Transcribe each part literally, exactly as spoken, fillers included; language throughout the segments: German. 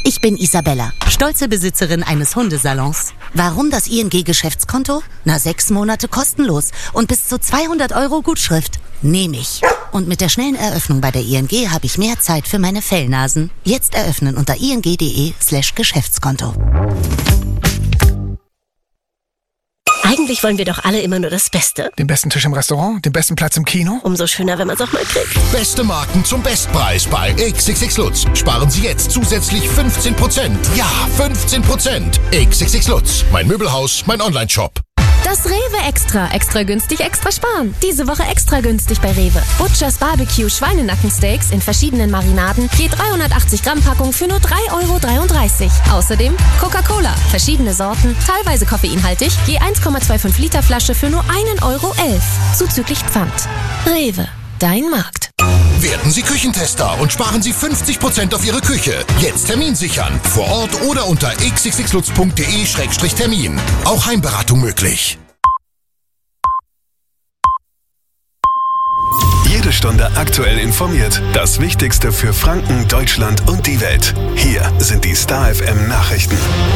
Ich bin Isabella, stolze Besitzerin eines Hundesalons. Warum das I N G-Geschäftskonto? Na, sechs Monate kostenlos und bis zu zweihundert Euro Gutschrift. Nehme ich. Und mit der schnellen Eröffnung bei der I N G habe ich mehr Zeit für meine Fellnasen. Jetzt eröffnen unter ing.de slash Geschäftskonto. Eigentlich wollen wir doch alle immer nur das Beste. Den besten Tisch im Restaurant, den besten Platz im Kino. Umso schöner, wenn man es auch mal kriegt. Beste Marken zum Bestpreis bei X X X Lutz. Sparen Sie jetzt zusätzlich fünfzehn Prozent. Ja, fünfzehn Prozent. X X X Lutz. Mein Möbelhaus, mein Online-Shop. Das Rewe Extra. Extra günstig, extra sparen. Diese Woche extra günstig bei Rewe. Butchers Barbecue Schweinenackensteaks in verschiedenen Marinaden. Je dreihundertachtzig Gramm Packung für nur drei Euro dreiunddreißig. Außerdem Coca-Cola. Verschiedene Sorten, teilweise koffeinhaltig. Je eins Komma fünfundzwanzig Liter Flasche für nur ein Euro elf. Zuzüglich Pfand. Rewe. Dein Markt. Werden Sie Küchentester und sparen Sie fünfzig Prozent auf Ihre Küche. Jetzt Termin sichern. Vor Ort oder unter x x x lutz punkt d e Schrägstrich Termin. Auch Heimberatung möglich. Jede Stunde aktuell informiert. Das Wichtigste für Franken, Deutschland und die Welt. Hier sind die Star F M Nachrichten.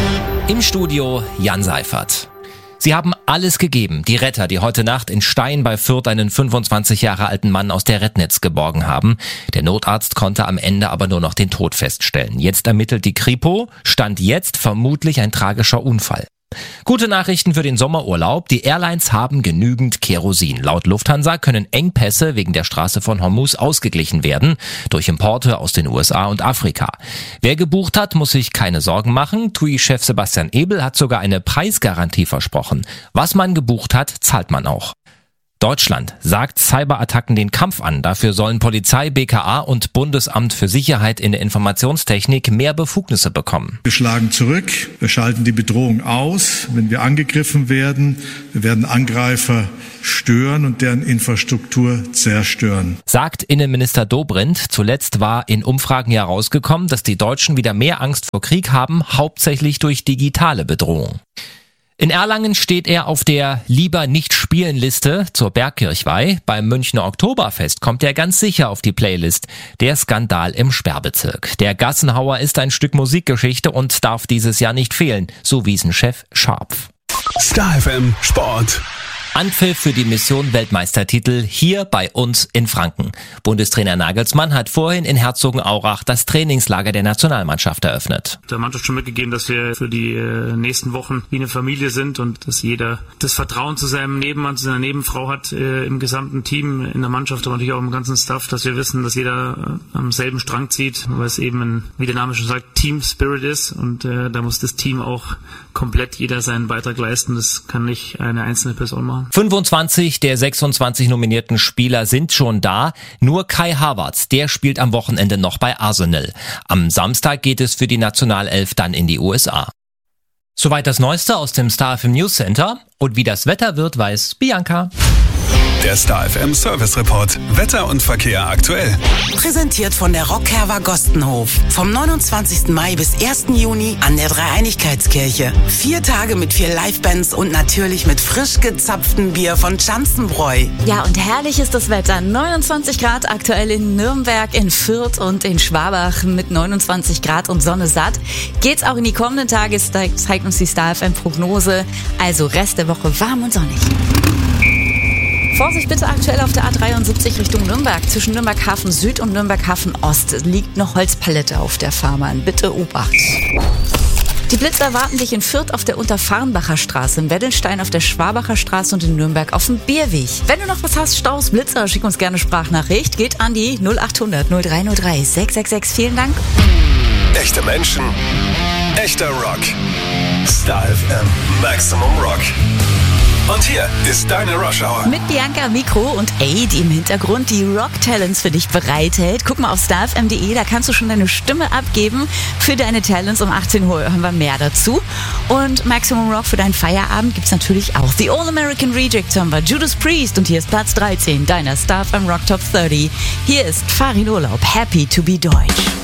Im Studio Jan Seifert. Sie haben alles gegeben, die Retter, die heute Nacht in Stein bei Fürth einen fünfundzwanzig Jahre alten Mann aus der Rednitz geborgen haben. Der Notarzt konnte am Ende aber nur noch den Tod feststellen. Jetzt ermittelt die Kripo, Stand jetzt vermutlich ein tragischer Unfall. Gute Nachrichten für den Sommerurlaub. Die Airlines haben genügend Kerosin. Laut Lufthansa können Engpässe wegen der Straße von Hormuz ausgeglichen werden durch Importe aus den U S A und Afrika. Wer gebucht hat, muss sich keine Sorgen machen. T U I-Chef Sebastian Ebel hat sogar eine Preisgarantie versprochen. Was man gebucht hat, zahlt man auch. Deutschland sagt Cyberattacken den Kampf an. Dafür sollen Polizei, B K A und Bundesamt für Sicherheit in der Informationstechnik mehr Befugnisse bekommen. Wir schlagen zurück, wir schalten die Bedrohung aus, wenn wir angegriffen werden. Wir werden Angreifer stören und deren Infrastruktur zerstören. Sagt Innenminister Dobrindt. Zuletzt war in Umfragen herausgekommen, dass die Deutschen wieder mehr Angst vor Krieg haben, hauptsächlich durch digitale Bedrohung. In Erlangen steht er auf der Lieber-nicht-spielen-Liste zur Bergkirchweih. Beim Münchner Oktoberfest kommt er ganz sicher auf die Playlist. Der Skandal im Sperrbezirk. Der Gassenhauer ist ein Stück Musikgeschichte und darf dieses Jahr nicht fehlen, so Wiesenchef Scharpf. Star F M Sport. Anpfiff für die Mission Weltmeistertitel hier bei uns in Franken. Bundestrainer Nagelsmann hat vorhin in Herzogenaurach das Trainingslager der Nationalmannschaft eröffnet. Der Mannschaft schon mitgegeben, dass wir für die nächsten Wochen wie eine Familie sind und dass jeder das Vertrauen zu seinem Nebenmann, zu seiner Nebenfrau hat äh, im gesamten Team, in der Mannschaft, aber natürlich auch im ganzen Staff, dass wir wissen, dass jeder äh, am selben Strang zieht, weil es eben ein, wie der Name schon sagt, Team Spirit ist und äh, da muss das Team auch komplett jeder seinen Beitrag leisten. Das kann nicht eine einzelne Person machen. fünfundzwanzig der sechsundzwanzig nominierten Spieler sind schon da. Nur Kai Havertz, der spielt am Wochenende noch bei Arsenal. Am Samstag geht es für die Nationalelf dann in die U S A. Soweit das Neueste aus dem Star F M News Center. Und wie das Wetter wird, weiß Bianca. Der Star F M Service Report. Wetter und Verkehr aktuell. Präsentiert von der Rockherber Gostenhof. Vom neunundzwanzigsten Mai bis ersten Juni an der Dreieinigkeitskirche. Vier Tage mit vier Livebands und natürlich mit frisch gezapftem Bier von Schanzenbräu. Ja, und herrlich ist das Wetter. neunundzwanzig Grad aktuell in Nürnberg, in Fürth und in Schwabach mit neunundzwanzig Grad und Sonne satt. Geht's auch in die kommenden Tage, zeigt uns die Star F M Prognose. Also Rest der Woche warm und sonnig. Vorsicht bitte aktuell auf der A dreiundsiebzig Richtung Nürnberg. Zwischen Nürnberg Hafen Süd und Nürnberg Hafen Ost liegt eine Holzpalette auf der Fahrbahn. Bitte Obacht. Die Blitze erwarten dich in Fürth auf der Unterfahrenbacher Straße, in Weddelstein auf der Schwabacher Straße und in Nürnberg auf dem Bierweg. Wenn du noch was hast, Staus, Blitzer, schick uns gerne Sprachnachricht. Geht an die null acht hundert null drei null drei sechs sechs sechs. Vielen Dank. Echte Menschen, echter Rock. Star F M Maximum Rock. Und hier ist deine Rush Hour. Mit Bianca am Mikro und Aid im Hintergrund, die Rock Talents für dich bereithält. Guck mal auf star f m punkt d e, da kannst du schon deine Stimme abgeben für deine Talents. Um achtzehn Uhr hören wir mehr dazu. Und Maximum Rock für deinen Feierabend gibt's natürlich auch. The All American Rejects hören wir, Judas Priest und hier ist Platz dreizehn deiner Star F M Rock Top dreißig. Hier ist Farin Urlaub, Happy to be Deutsch.